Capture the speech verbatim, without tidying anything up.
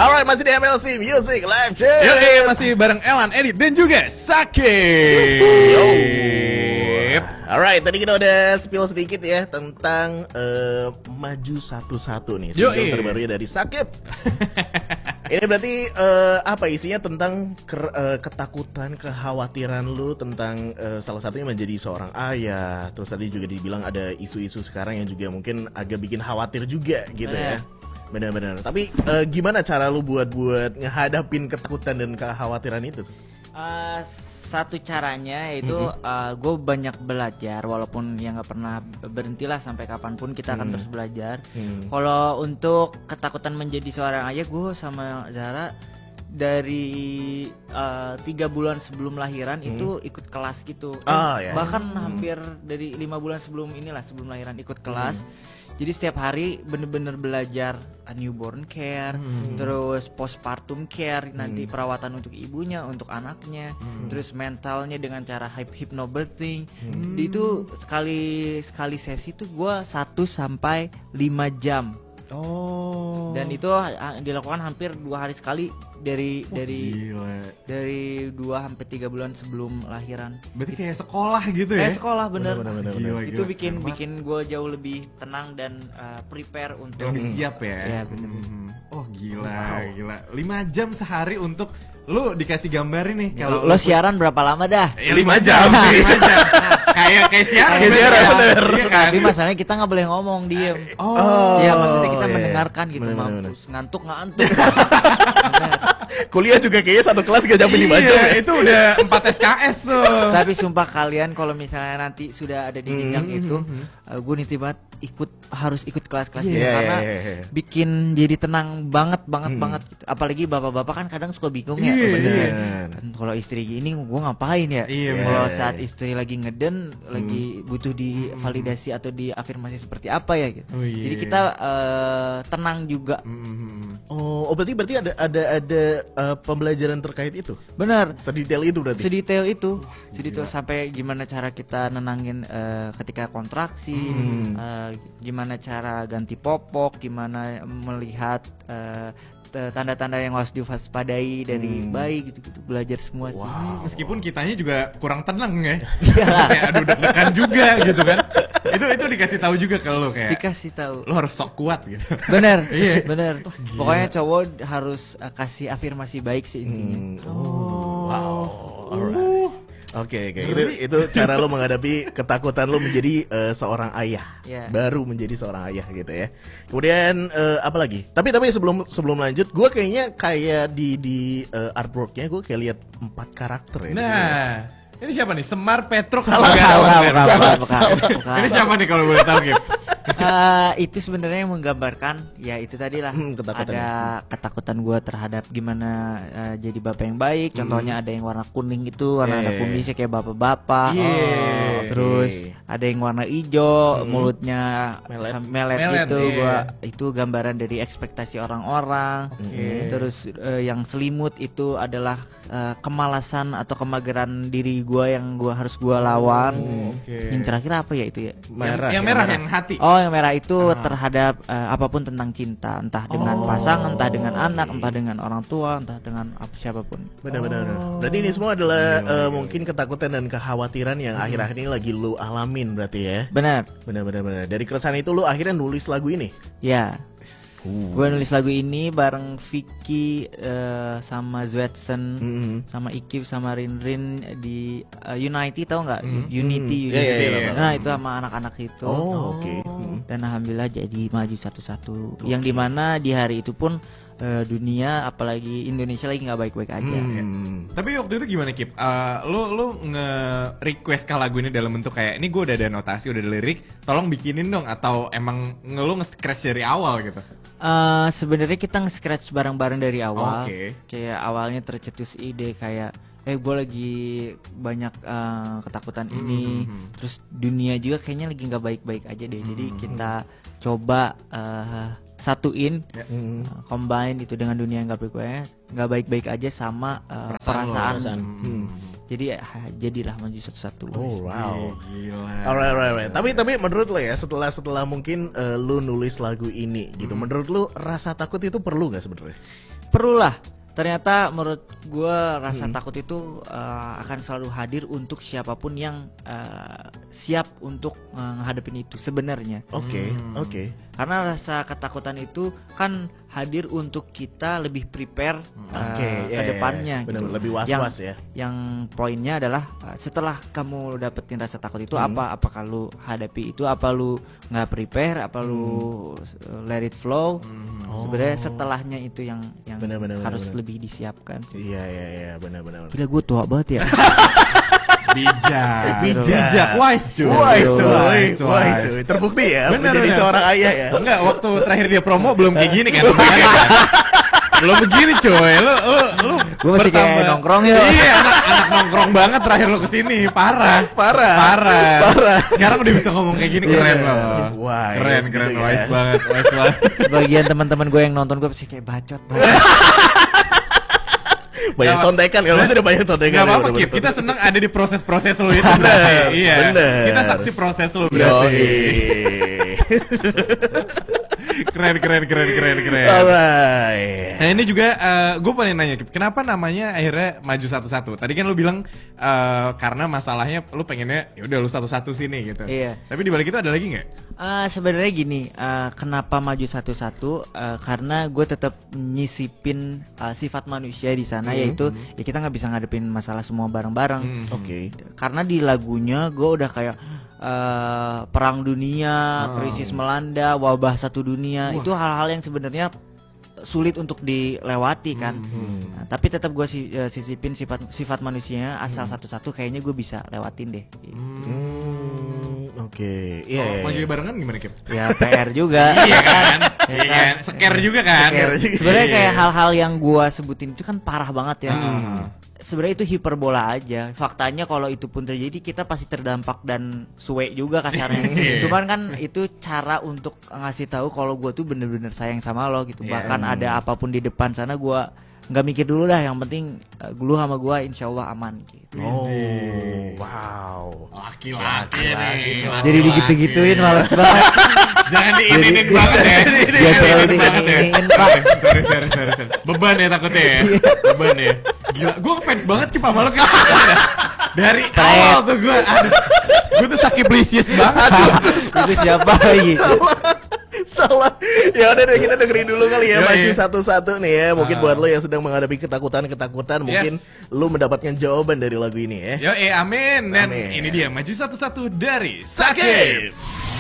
Alright, masih di M L C Music Live Show. Yo, eh, masih bareng Elan, Edit, dan juga Sakit. Yo. Alright, tadi kita udah spill sedikit ya tentang uh, Maju Satu-Satu nih, single Yo, terbarunya dari Sakit. Ini berarti uh, apa isinya tentang ker, uh, ketakutan, kekhawatiran lu tentang uh, salah satunya menjadi seorang ayah. Terus tadi juga dibilang ada isu-isu sekarang yang juga mungkin agak bikin khawatir juga gitu ya. Benar-benar. Tapi uh, gimana cara lu buat buat ngehadapin ketakutan dan kekhawatiran itu? Uh, satu caranya itu mm-hmm. uh, gue banyak belajar, walaupun ya nggak pernah berhentilah sampai kapanpun kita akan mm. terus belajar. Mm. Kalau untuk ketakutan menjadi seorang ayah, gue sama Zahra dari uh, tiga bulan sebelum lahiran mm. itu ikut kelas gitu. Oh, yeah. Bahkan mm. hampir dari lima bulan sebelum inilah sebelum lahiran ikut kelas. Mm. Jadi setiap hari bener-bener belajar newborn care, hmm. terus postpartum care, nanti hmm. perawatan untuk ibunya, untuk anaknya, hmm. terus mentalnya dengan cara hypnobirthing. Hmm. Itu sekali sekali sesi tuh gue satu sampai lima jam. Oh. Dan itu dilakukan hampir dua hari sekali dari oh, dari gila. dari dua sampai tiga bulan sebelum lahiran. Berarti kayak sekolah gitu ya? Kayak sekolah bener. bener, bener, gila, bener. Itu bikin Kenapa? bikin gue jauh lebih tenang dan uh, prepare untuk lebih siap ya. Iya bener. Hmm. Oh gila, wow. gila. lima jam sehari untuk lu dikasih gambar ini kalau lo siaran berapa lama dah? Ya, lima jam sih. lima jam. Kayak kayak siaran. Kayak siaran bener. Iya kan? Tapi masalahnya kita nggak boleh ngomong, diem. Oh. Iya, maksudnya kita iya. mendengarkan gitu, bener, mampus. Bener. Ngantuk nggak ngantuk. Kuliah juga kayaknya satu kelas gak nyampe lima jam ya. Itu udah empat S K S tuh. Tapi sumpah kalian kalau misalnya nanti sudah ada di jenjang mm-hmm. itu, uh, gue nitip banget ikut harus ikut kelas-kelas yeah, itu karena yeah, yeah, yeah. bikin jadi tenang banget banget hmm. banget gitu. Apalagi bapak-bapak kan kadang suka bingung ya. Yeah, yeah. kan, kalau istri gini gue ngapain ya? Yeah, kalau yeah. saat istri lagi ngeden, hmm. lagi butuh divalidasi atau diafirmasi seperti apa ya gitu. Oh, yeah. Jadi kita uh, tenang juga. Mm-hmm. Oh, oh, berarti berarti ada ada ada uh, pembelajaran terkait itu. Benar. Sedetail itu berarti. Sedetail itu. Sedetail sampai gimana cara kita nenangin uh, ketika kontraksi. Hmm. Uh, gimana cara ganti popok, gimana melihat uh, tanda-tanda yang harus diwaspadai dari hmm. bayi gitu-gitu, belajar semua sih. Wow. Meskipun kitanya juga kurang tenang ya. Kayak aduh deg-degan juga gitu kan. Itu itu dikasih tahu juga ke lo kayak. Dikasih tahu. Lo harus sok kuat gitu. Bener, bener. Oh, pokoknya cowok harus uh, kasih afirmasi baik sih intinya. Hmm. Oh. Wow. Alright. Oke, okay, okay. itu itu cara lo menghadapi ketakutan lo menjadi uh, seorang ayah, yeah. baru menjadi seorang ayah gitu ya. Kemudian uh, apa lagi? Tapi tapi sebelum sebelum lanjut, gue kayaknya kayak di di uh, artworknya gue kayak lihat empat karakter ya. Nah, ini siapa nih? Semar, Petruk, salah, salah, salah, salah. Ini siapa nih kalau boleh tahu Kim? Uh, itu sebenarnya yang menggambarkan ya itu tadi lah hmm, ada ketakutan gue terhadap gimana uh, jadi bapak yang baik. Contohnya hmm. ada yang warna kuning itu warna yeah. kumisnya kayak bapak-bapak. Yeah. Oh, terus okay. ada yang warna hijau hmm. mulutnya melet, melet, melet itu yeah. gua itu gambaran dari ekspektasi orang-orang. Okay. Terus uh, yang selimut itu adalah uh, kemalasan atau kemageran diri gue yang gue harus gue lawan. Oh, okay. Yang terakhir apa ya itu ya? Merah. Yang, yang merah yang hati. Oh, yang merah itu ah. terhadap uh, apapun tentang cinta, entah dengan oh. pasangan, entah dengan okay. anak, entah dengan orang tua, entah dengan apa siapapun. Benar-benar. Oh. Berarti ini semua adalah uh, mungkin ketakutan dan kekhawatiran yang hmm. akhir-akhir ini lagi lu alamin berarti ya. Benar. Benar-benar. Dari keresahan itu lu akhirnya nulis lagu ini. Ya. Uh. Gue nulis lagu ini bareng Vicky uh, sama Zwetsen mm-hmm. sama Ikif sama Rinrin di uh, Unity, tau nggak? Mm-hmm. Unity, Unity. Yeah, yeah, yeah. Nah itu sama anak-anak itu. Oh, oke. Okay. Dan alhamdulillah jadi maju satu-satu. Okay. Yang dimana di hari itu pun uh, dunia apalagi Indonesia lagi nggak baik-baik aja. Hmm. Tapi waktu itu gimana Kip? Uh, lo lo nge-request ke lagu ini dalam bentuk kayak ini gue udah ada notasi, udah ada lirik, tolong bikinin dong, atau emang lo nge-scratch dari awal gitu? Uh, sebenarnya kita nge-scratch bareng-bareng dari awal. Okay. Kayak awalnya tercetus ide kayak eh gue lagi banyak uh, ketakutan mm-hmm. ini, terus dunia juga kayaknya lagi nggak baik-baik aja deh. Jadi mm-hmm. kita coba uh, satuin, yeah. uh, combine itu dengan dunia yang nggak baik-baik, nggak baik-baik aja sama uh, perasaan. perasaan. Hmm. Jadi uh, jadilah maju satu-satu. Oh wow. Gila. Alright, alright, alright. Tapi tapi menurut lo ya setelah setelah mungkin uh, lu nulis lagu ini gitu, hmm. menurut lu rasa takut itu perlu nggak sebenarnya? perlulah. Ternyata menurut gue rasa Hmm. takut itu uh, akan selalu hadir untuk siapapun yang uh, siap untuk uh, menghadapin itu sebenarnya. Oke, Hmm. oke. Karena rasa ketakutan itu kan hadir untuk kita lebih prepare uh, Oke, ke ya, ya, depannya ya. Benar, gitu. lebih was-was yang, ya. Yang poinnya adalah uh, setelah kamu dapetin rasa takut itu Hmm. apa? Apakah lu hadapi itu? Apa lu nggak prepare? Apa lu uh, let it flow? Sebenarnya setelahnya itu yang yang Benar, benar, benar, harus benar. lebih disiapkan sih. Iya, iya, iya, benar-benar. Gila gue tua banget ya. Bijak. Bijak. Bijak. Wise cuy. Wise cuy, Wise, wise wise. cuy. Terbukti ya Bener, menjadi bener. seorang ayah ya. Enggak, waktu terakhir dia promo belum kayak gini kan. Makanya kan. Belum begini coy. Lu lu lu Gue masih kayak bertambah- nongkrong ya. Iya, anak, anak nongkrong banget terakhir lu kesini. Parah. Parah. Parah. Parah. Sekarang udah bisa ngomong kayak gini, keren Iya. loh. Wise Keren, gitu keren, ya. wise banget, wise banget. Sebagian teman-teman gue yang nonton gue pasti kayak bacot. bacot. Banyak Nggak- contekan kalau masih ada banyak contekan. Gak ya, apa-apa bener-bener. Kip, kita seneng ada di proses-proses lu itu Bener, berarti. Iya. bener. Kita saksi proses lu berarti. Yoi. Keren, keren, keren, keren, keren. Alright. Nah ini juga gue pengen nanya Kip, kenapa namanya akhirnya maju satu-satu? Tadi kan lu bilang eh, karena masalahnya lu pengennya ya udah lu satu-satu sini gitu. Iya. Tapi di balik itu ada lagi nggak? Eh, sebenarnya gini, eh, kenapa maju satu-satu? Eh, karena gue tetap nyisipin eh, sifat manusia di sana, yaitu ya kita nggak bisa ngadepin masalah semua bareng-bareng. Hmm. Oke. Karena di lagunya gue udah kayak eh, perang dunia, krisis melanda, wabah satu dunia, itu hal-hal yang sebenarnya sulit untuk dilewati kan. Nah, tapi tetap gue si, eh, sisipin sifat sifat manusianya, asal satu-satu kayaknya gue bisa lewatin deh. Hmm, Oke. Iya. Kalau iya, maju iya. barengan gimana Kip? Ya P R juga. Iya kan? Ya Iya kan? Scare juga kan? Scare juga. Sebenarnya Iya. kayak hal-hal yang gua sebutin itu kan parah banget ya. Hmm. Sebenarnya itu hiperbola aja. Faktanya kalau itu pun terjadi kita pasti terdampak dan suwe juga kasarnya. Iya. Cuman kan itu cara untuk ngasih tahu kalau gua tuh bener-bener sayang sama lo gitu. Iya. Bahkan ada apapun di depan sana gua nggak mikir dulu dah. Yang penting uh, lu sama gua insya Allah aman gitu. Oh, wow. Laki-laki Laki-laki, nih. coy. Jadi digitu-gituin males banget. Jangan diinin banget ya. Dia terlalu Diinin banget ya. diinin, Pak. Sorry, sorry, sorry, sorry. Beban ya takutnya ya. Beban ya. Gila, gue fans banget Kip sama lo Kip. Dari awal tuh gue, aduh, gue tuh sakiplisius banget. Itu siapa lagi? Salah. Ya udah deh kita dengerin dulu kali ya Yoi. maju satu-satu nih ya. Mungkin Ah. buat lo yang sedang menghadapi ketakutan-ketakutan, mungkin Yes. lo mendapatkan jawaban dari lagu ini ya. Yo, eh, amin. Dan Amin. ini dia maju satu-satu dari Sakit.